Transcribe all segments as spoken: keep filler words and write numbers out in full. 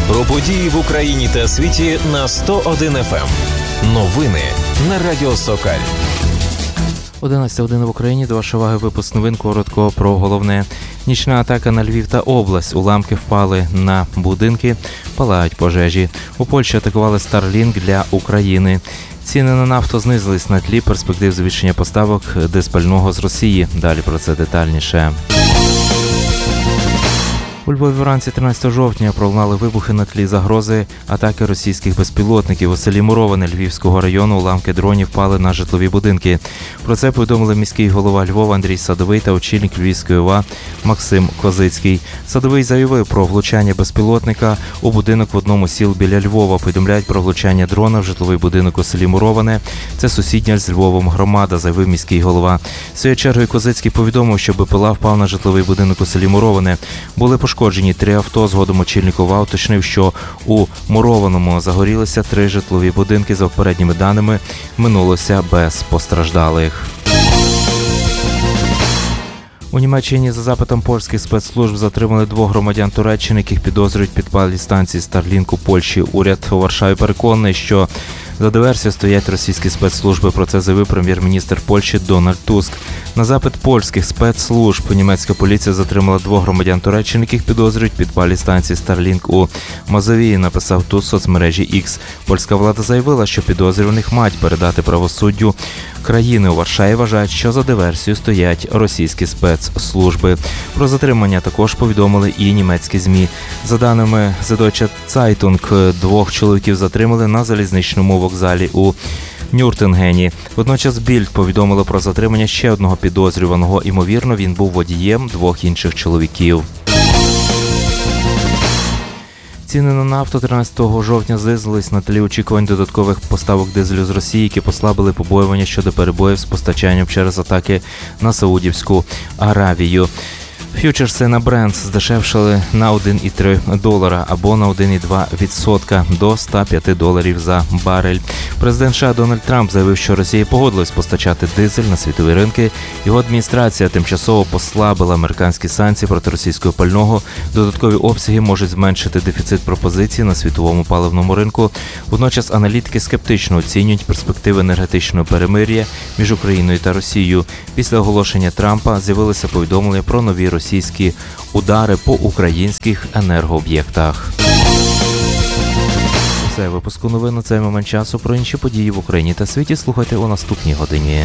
Про події в Україні та світі на сто один еф ем. Новини на Радіо Сокаль. одинадцята година в Україні. До вашої уваги випуск новин. Коротко про головне. Нічна атака на Львів та область. Уламки впали на будинки, палають пожежі. У Польщі атакували Starlink для України. Ціни на нафту знизились на тлі перспектив збільшення поставок диспального з Росії. Далі про це детальніше. У Львові вранці тринадцятого жовтня пролунали вибухи на тлі загрози атаки російських безпілотників. У селі Муроване Львівського району уламки дронів впали на житлові будинки. Про це повідомили міський голова Львова Андрій Садовий та очільник Львівської ОВА Максим Козицький. Садовий заявив про влучання безпілотника у будинок в одному з сіл біля Львова. Повідомляють про влучання дрона в житловий будинок у селі Муроване. Це сусідня з Львовом громада, заявив міський голова. Своєю чергою Козицький повідомив, що БПЛА впав на житловий будинок у селі Муроване. Були пошкоджені три авто. Згодом очільник ОВА уточнив, що у Мурованому загорілися три житлові будинки. За попередніми даними, минулося без постраждалих. У Німеччині за запитом польських спецслужб затримали двох громадян Туреччини, яких підозрюють підпалі станції Starlink у Польщі. Уряд у Варшаві переконаний, що за диверсію стоять російські спецслужби. Про це заявив прем'єр-міністр Польщі Дональд Туск. На запит польських спецслужб німецька поліція затримала двох громадян Туреччини, яких підозрюють підпалі станції Starlink у Мазовії, написав Туск в соцмережі X. Польська влада заявила, що підозрюваних мають передати правосуддю країни. У Варшаві вважають, що за диверсію стоять російські спецслужби. Про затримання також повідомили і німецькі ЗМІ. За даними The Deutsche Zeitung, двох чоловіків затримали на залізничному вокзалі у Нюртингені. Водночас Більд повідомило про затримання ще одного підозрюваного. Імовірно, він був водієм двох інших чоловіків. Ціни на нафту тринадцятого жовтня знизились на тлі очікувань додаткових поставок дизелю з Росії, які послабили побоювання щодо перебоїв з постачанням через атаки на Саудівську Аравію. Ф'ючерси на Брент здешевшали на один цілих три долара або на один цілих два відсотка до ста п'яти доларів за барель. Президент США Дональд Трамп заявив, що Росія погодилась постачати дизель на світові ринки. Його адміністрація тимчасово послабила американські санкції проти російського пального. Додаткові обсяги можуть зменшити дефіцит пропозицій на світовому паливному ринку. Водночас аналітики скептично оцінюють перспективи енергетичного перемир'я між Україною та Росією. Після оголошення Трампа з'явилися повідомлення про нові російські удари по українських енергооб'єктах. Це випуску новин на цей момент часу. Про інші події в Україні та світі слухайте у наступній годині.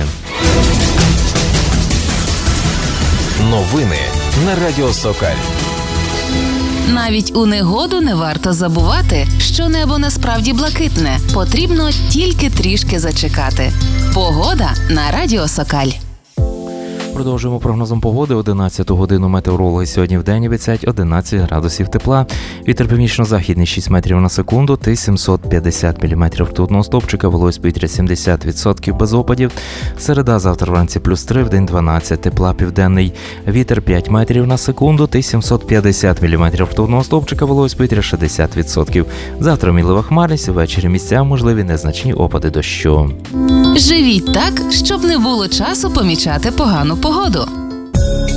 Новини на Радіо Сокаль. Навіть у негоду не варто забувати, що небо насправді блакитне. Потрібно тільки трішки зачекати. Погода на Радіо Сокаль. Продовжуємо прогнозом погоди. одинадцяту годину метеорологи сьогодні в день обіцяють одинадцять градусів тепла. Вітер північно-західний шість метрів на секунду, ти сімсот п'ятдесят міліметрів ртутного стовпчика, вологість повітря сімдесят відсотків без опадів. Середа, завтра вранці плюс три, в день дванадцять, тепла південний. Вітер п'ять метрів на секунду, ти сімсот п'ятдесят міліметрів ртутного стовпчика, вологість повітря шістдесят відсотків. Завтра мілива хмарність, ввечері місця можливі незначні опади дощу. Живіть так, щоб не було часу помічати погану погоду.